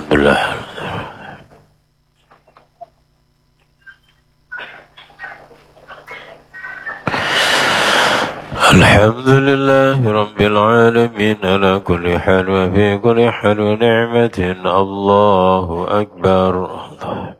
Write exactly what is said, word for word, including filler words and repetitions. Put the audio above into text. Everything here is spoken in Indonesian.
Alhamdulillah. الحمد لله رب العالمين على كل حال وفي كل حال ونعمة. الله أكبر.